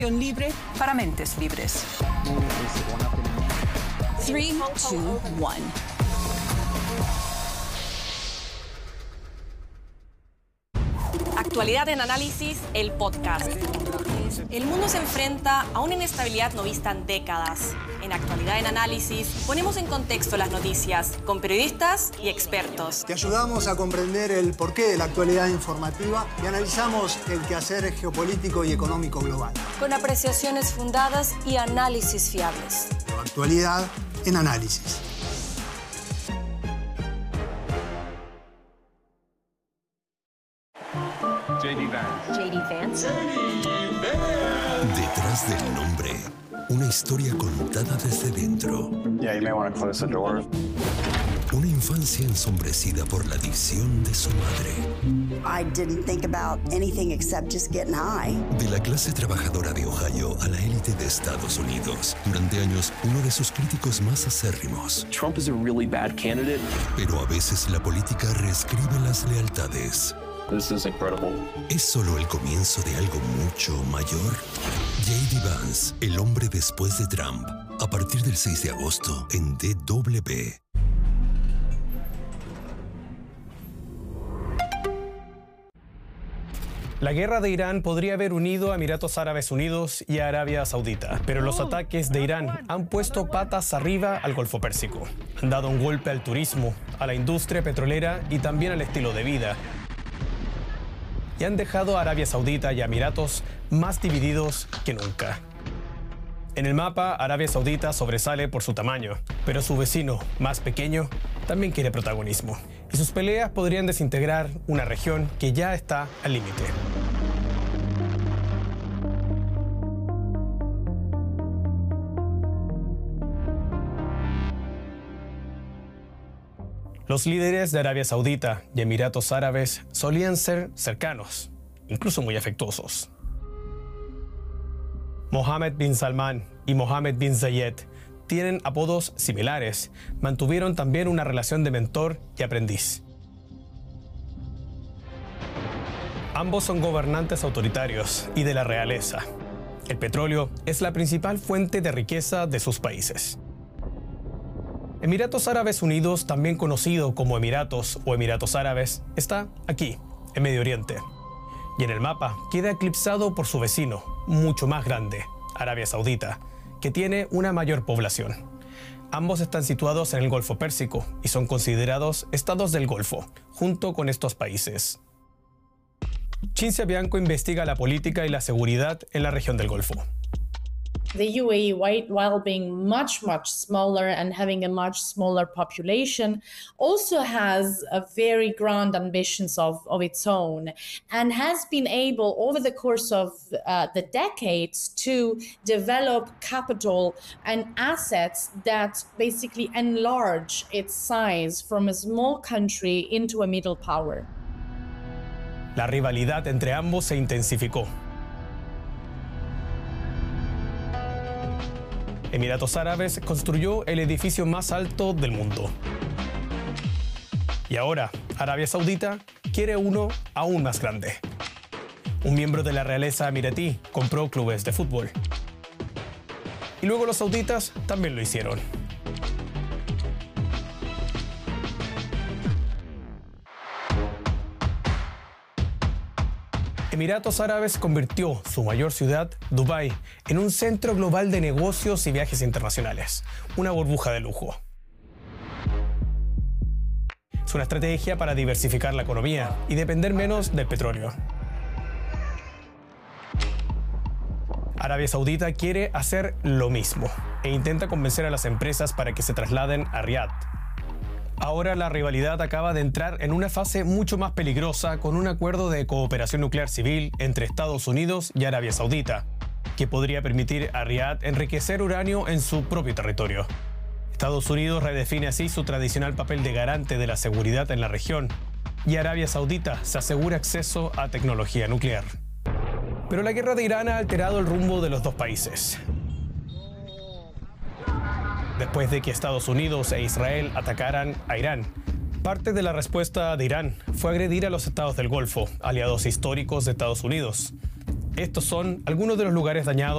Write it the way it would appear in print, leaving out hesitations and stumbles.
Libre para mentes libres. 3, 2, 1. Actualidad en Análisis, el podcast. El mundo se enfrenta a una inestabilidad no vista en décadas. En Actualidad en Análisis ponemos en contexto las noticias con periodistas y expertos. Te ayudamos a comprender el porqué de la actualidad informativa y analizamos el quehacer geopolítico y económico global. Con apreciaciones fundadas y análisis fiables. Actualidad en Análisis. J.D. Vance. Detrás del nombre, una historia contada desde dentro. Yeah, you may want to close the door. Una infancia ensombrecida por la adicción de su madre. I didn't think about anything except just getting high. De la clase trabajadora de Ohio a la élite de Estados Unidos. Durante años, uno de sus críticos más acérrimos. Trump is a really bad candidate. Pero a veces la política reescribe las lealtades. This is incredible. ¿Es solo el comienzo de algo mucho mayor? J.D. Vance, el hombre después de Trump. A partir del 6 de agosto en DW. La guerra de Irán podría haber unido a Emiratos Árabes Unidos y a Arabia Saudita, pero los ataques de Irán han puesto patas arriba al Golfo Pérsico. Han dado un golpe al turismo, a la industria petrolera y también al estilo de vida. Y han dejado a Arabia Saudita y a Emiratos más divididos que nunca. En el mapa, Arabia Saudita sobresale por su tamaño, pero su vecino, más pequeño, también quiere protagonismo. Y sus peleas podrían desintegrar una región que ya está al límite. Los líderes de Arabia Saudita y Emiratos Árabes solían ser cercanos, incluso muy afectuosos. Mohammed bin Salman y Mohammed bin Zayed tienen apodos similares. Mantuvieron también una relación de mentor y aprendiz. Ambos son gobernantes autoritarios y de la realeza. El petróleo es la principal fuente de riqueza de sus países. Emiratos Árabes Unidos, también conocido como Emiratos o Emiratos Árabes, está aquí, en Medio Oriente. Y en el mapa queda eclipsado por su vecino, mucho más grande, Arabia Saudita, que tiene una mayor población. Ambos están situados en el Golfo Pérsico y son considerados estados del Golfo, junto con estos países. Cinzia Bianco investiga la política y la seguridad en la región del Golfo. The UAE, while being much smaller and having a much smaller population, also has a very grand ambitions of its own and has been able, over the course of the decades, to develop capital and assets that basically enlarge its size from a small country into a middle power. La rivalidad entre ambos se intensificó. Emiratos Árabes construyó el edificio más alto del mundo. Y ahora, Arabia Saudita quiere uno aún más grande. Un miembro de la realeza emiratí compró clubes de fútbol. Y luego los sauditas también lo hicieron. Emiratos Árabes convirtió su mayor ciudad, Dubái, en un centro global de negocios y viajes internacionales, una burbuja de lujo. Es una estrategia para diversificar la economía y depender menos del petróleo. Arabia Saudita quiere hacer lo mismo e intenta convencer a las empresas para que se trasladen a Riad. Ahora la rivalidad acaba de entrar en una fase mucho más peligrosa con un acuerdo de cooperación nuclear civil entre Estados Unidos y Arabia Saudita, que podría permitir a Riad enriquecer uranio en su propio territorio. Estados Unidos redefine así su tradicional papel de garante de la seguridad en la región, y Arabia Saudita se asegura acceso a tecnología nuclear. Pero la guerra de Irán ha alterado el rumbo de los dos países. Después de que Estados Unidos e Israel atacaran a Irán, parte de la respuesta de Irán fue agredir a los estados del Golfo, aliados históricos de Estados Unidos. Estos son algunos de los lugares dañados